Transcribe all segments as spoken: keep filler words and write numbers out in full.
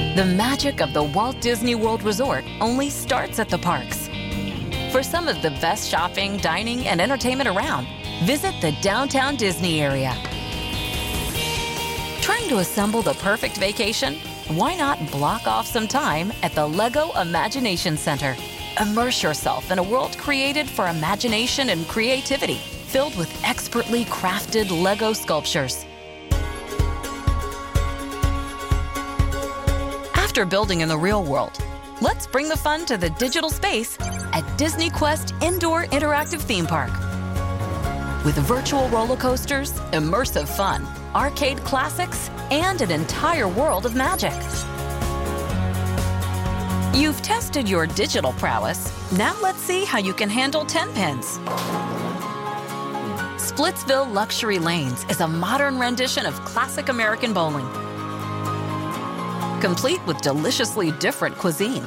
The magic of the Walt Disney World Resort only starts at the parks. For some of the best shopping, dining, and entertainment around, visit the Downtown Disney area. Trying to assemble the perfect vacation? Why not block off some time at the LEGO Imagination Center? Immerse yourself in a world created for imagination and creativity, filled with expertly crafted LEGO sculptures. After building in the real world, let's bring the fun to the digital space at Disney Quest Indoor Interactive Theme Park. With virtual roller coasters, immersive fun, arcade classics, and an entire world of magic. You've tested your digital prowess. Now let's see how you can handle ten pins. Splitsville Luxury Lanes is a modern rendition of classic American bowling, complete with deliciously different cuisine.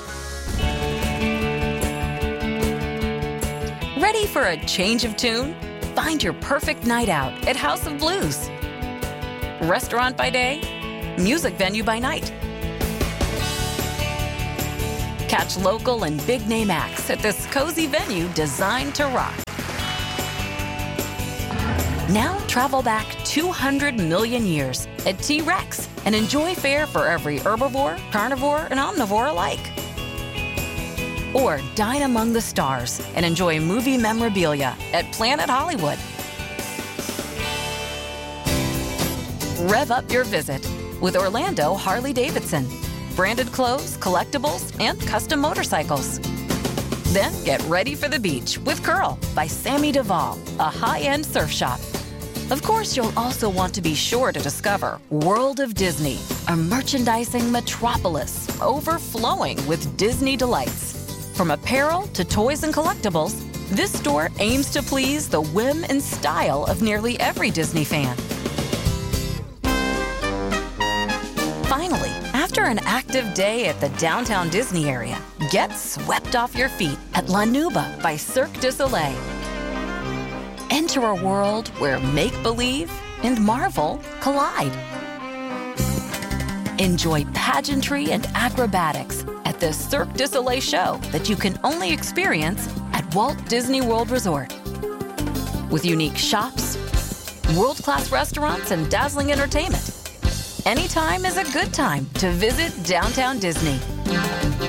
Ready for a change of tune? Find your perfect night out at House of Blues. Restaurant by day, music venue by night. Catch local and big-name acts at this cozy venue designed to rock. Now travel back two hundred million years at T-Rex and enjoy fare for every herbivore, carnivore, and omnivore alike. Or dine among the stars and enjoy movie memorabilia at Planet Hollywood. Rev up your visit with Orlando Harley-Davidson. Branded clothes, collectibles, and custom motorcycles. Then get ready for the beach with Curl by Sammy Duvall, a high-end surf shop. Of course, you'll also want to be sure to discover World of Disney, a merchandising metropolis overflowing with Disney delights. From apparel to toys and collectibles, this store aims to please the whim and style of nearly every Disney fan. Finally, after an active day at the Downtown Disney area, get swept off your feet at La Nouba by Cirque du Soleil. Enter a world where make-believe and marvel collide. Enjoy pageantry and acrobatics at the Cirque du Soleil show that you can only experience at Walt Disney World Resort. With unique shops, world-class restaurants, and dazzling entertainment, anytime is a good time to visit Downtown Disney.